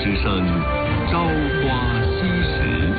之声，朝花夕拾。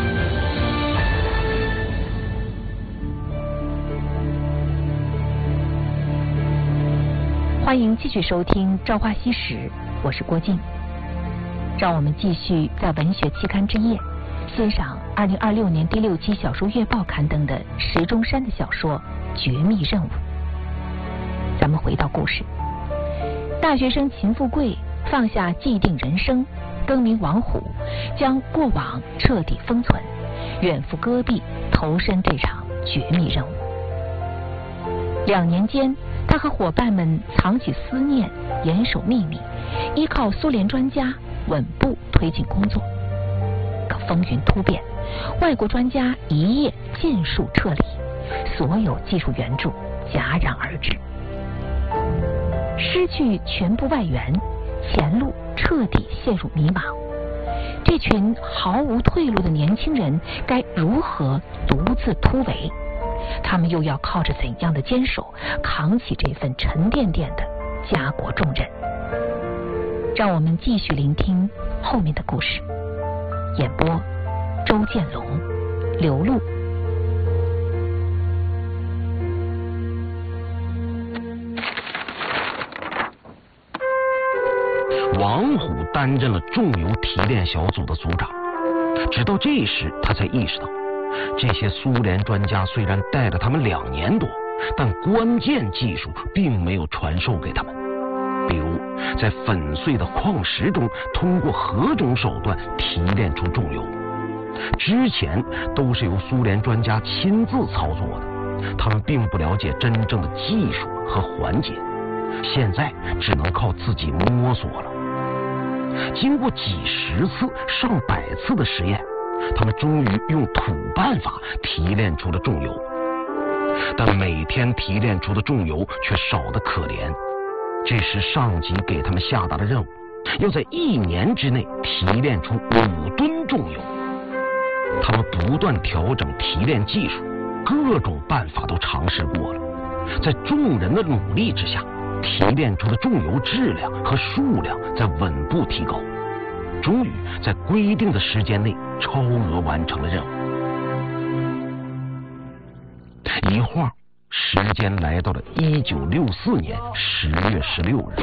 欢迎继续收听《朝花夕拾》，我是郭靖。让我们继续在文学期刊之夜欣赏2026年第6期小说月报刊登的石钟山的小说《绝密任务》。咱们回到故事，大学生秦富贵放下既定人生，更名王虎，将过往彻底封存，远赴戈壁，投身这场绝密任务。2年间，他和伙伴们藏起思念，严守秘密，依靠苏联专家稳步推进工作。可风云突变，外国专家一夜尽数撤离，所有技术援助戛然而止。失去全部外援，前路彻底陷入迷茫。这群毫无退路的年轻人该如何独自突围？他们又要靠着怎样的坚守，扛起这份沉甸甸的家国重任？让我们继续聆听后面的故事。演播：周建龙、刘露。 王虎担任了重油提炼小组的组长，直到这时他才意识到，这些苏联专家虽然带了他们2年多，但关键技术并没有传授给他们。比如在粉碎的矿石中通过何种手段提炼出重油，之前都是由苏联专家亲自操作的，他们并不了解真正的技术和环节，现在只能靠自己摸索了。经过几十次、上百次的实验，他们终于用土办法提炼出了重油，但每天提炼出的重油却少得可怜。这时上级给他们下达的任务，要在1年之内提炼出5吨重油。他们不断调整提炼技术，各种办法都尝试过了，在众人的努力之下，提炼出的重油质量和数量在稳步提高，终于在规定的时间内超额完成了任务。一晃时间来到了1964年10月16日，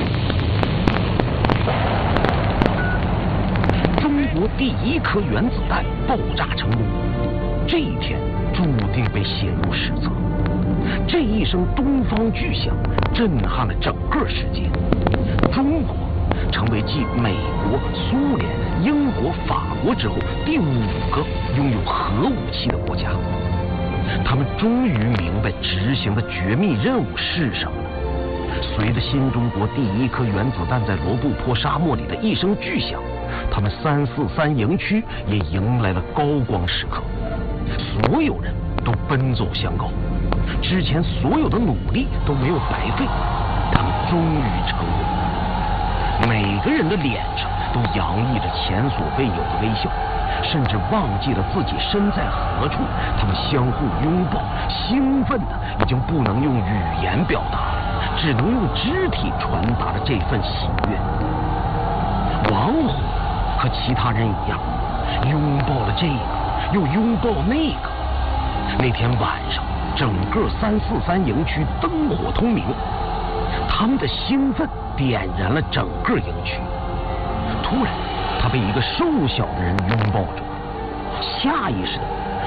中国第1颗原子弹爆炸成功，这一天注定被写入史册。这一声东方巨响震撼了整个世界，中国成为继美国、苏联、英国、法国之后第5个拥有核武器的国家。他们终于明白执行的绝密任务是什么。随着新中国第1颗原子弹在罗布泊沙漠里的一声巨响，他们343营区也迎来了高光时刻，所有人都奔走相告，之前所有的努力都没有白费，他们终于成功。每个人的脸上都洋溢着前所未有的微笑，甚至忘记了自己身在何处。他们相互拥抱，兴奋的已经不能用语言表达了，只能用肢体传达着这份喜悦。王虎和其他人一样，拥抱了这个，又拥抱那个。那天晚上，整个343营区灯火通明，他们的兴奋点燃了整个营区。突然，他被一个瘦小的人拥抱住，下意识的